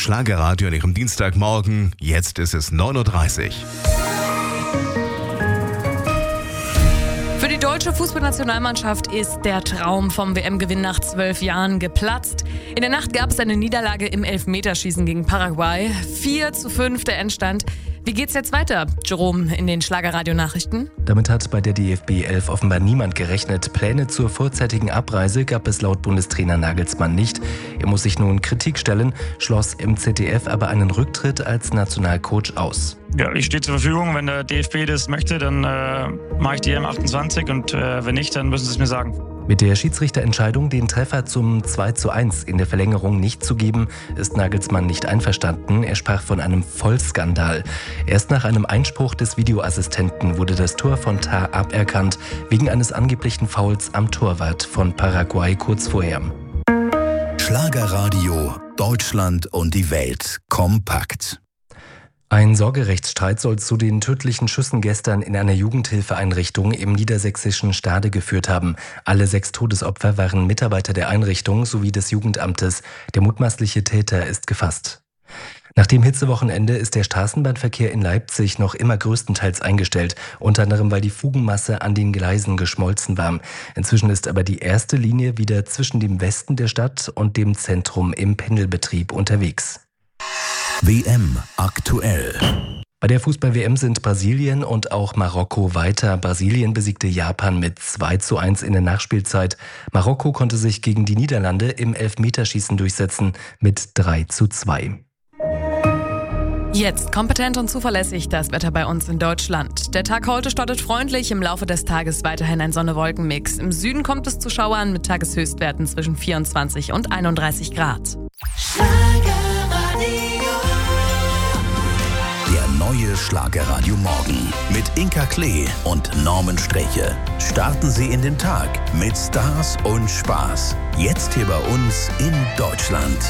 Schlagerradio an Ihrem Dienstagmorgen. Jetzt ist es 9:30 Uhr. Für die deutsche Fußballnationalmannschaft ist der Traum vom WM-Gewinn nach 12 Jahren geplatzt. In der Nacht gab es eine Niederlage im Elfmeterschießen gegen Paraguay. 4:5 der Endstand. Wie geht's jetzt weiter, Jerome, in den Schlagerradio-Nachrichten? Damit hat bei der DFB 11 offenbar niemand gerechnet. Pläne zur vorzeitigen Abreise gab es laut Bundestrainer Nagelsmann nicht. Er muss sich nun Kritik stellen, schloss im ZDF aber einen Rücktritt als Nationalcoach aus. Ja, ich stehe zur Verfügung. Wenn der DFB das möchte, dann mache ich die M28 und wenn nicht, dann müssen sie es mir sagen. Mit der Schiedsrichterentscheidung, den Treffer zum 2:1 in der Verlängerung nicht zu geben, ist Nagelsmann nicht einverstanden. Er sprach von einem Vollskandal. Erst nach einem Einspruch des Videoassistenten wurde das Tor von Tah aberkannt, wegen eines angeblichen Fouls am Torwart von Paraguay kurz vorher. Schlagerradio, Deutschland und die Welt kompakt. Ein Sorgerechtsstreit soll zu den tödlichen Schüssen gestern in einer Jugendhilfeeinrichtung im niedersächsischen Stade geführt haben. Alle 6 Todesopfer waren Mitarbeiter der Einrichtung sowie des Jugendamtes. Der mutmaßliche Täter ist gefasst. Nach dem Hitzewochenende ist der Straßenbahnverkehr in Leipzig noch immer größtenteils eingestellt, unter anderem weil die Fugenmasse an den Gleisen geschmolzen war. Inzwischen ist aber die erste Linie wieder zwischen dem Westen der Stadt und dem Zentrum im Pendelbetrieb unterwegs. WM aktuell. Bei der Fußball-WM sind Brasilien und auch Marokko weiter. Brasilien besiegte Japan mit 2:1 in der Nachspielzeit. Marokko konnte sich gegen die Niederlande im Elfmeterschießen durchsetzen mit 3:2. Jetzt kompetent und zuverlässig das Wetter bei uns in Deutschland. Der Tag heute startet freundlich, im Laufe des Tages weiterhin ein Sonne-Wolken-Mix. Im Süden kommt es zu Schauern mit Tageshöchstwerten zwischen 24 und 31 Grad. Der neue Schlagerradio Morgen mit Inka Klee und Norman Streche. Starten Sie in den Tag mit Stars und Spaß. Jetzt hier bei uns in Deutschland.